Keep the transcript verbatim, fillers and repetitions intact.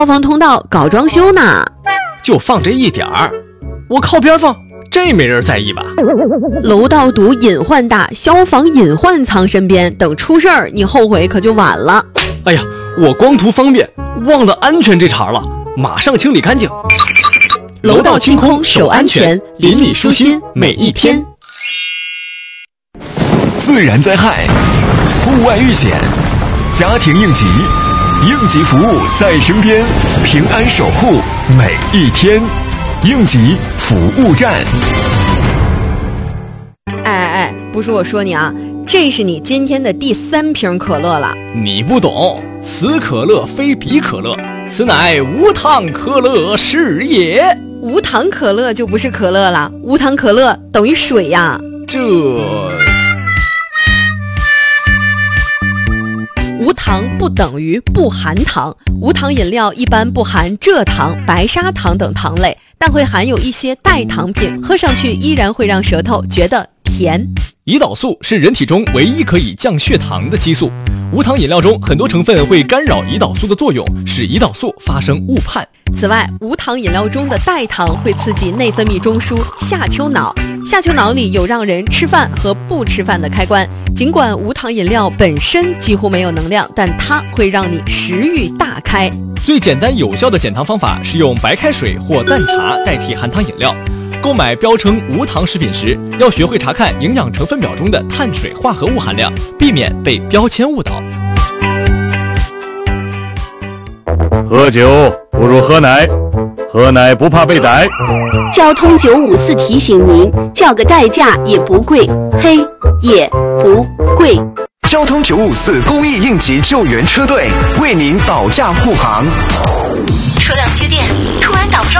消防通道搞装修呢， 就放这一点儿，我靠边放，这没人在意吧？ 楼道堵隐患大，消防隐患藏身边，等出事儿你后悔可就晚了。 哎呀，我光图方便，忘了安全这茬了，马上清理干净。 楼道清空守安全，邻里舒心每一天。 自然灾害、户外遇险、家庭应急，应急服务在身边，平安守护每一天。应急服务站。 哎哎哎，不是我说你啊，这是你今天的第三瓶可乐了。 你不懂，此可乐非彼可乐，此乃无糖可乐是也。 无糖可乐就不是可乐了，无糖可乐等于水呀。 这无糖不等于不含糖，无糖饮料一般不含蔗糖、白砂糖等糖类，但会含有一些代糖品，喝上去依然会让舌头觉得甜。 胰岛素是人体中唯一可以降血糖的激素，无糖饮料中很多成分会干扰胰岛素的作用，使胰岛素发生误判。 此外，无糖饮料中的代糖会刺激内分泌中枢下丘脑，下丘脑里有让人吃饭和不吃饭的开关。尽管无糖饮料本身几乎没有能量，但它会让你食欲大开。 最简单有效的减糖方法是用白开水或淡茶代替含糖饮料。购买标称无糖食品时，要学会查看营养成分表中的碳水化合物含量，避免被标签误导。 喝酒不如喝奶，喝奶不怕被逮。 交通九五四提醒您，叫个代驾也不贵，嘿，也不贵。 交通九五四公益应急救援车队为您保驾护航。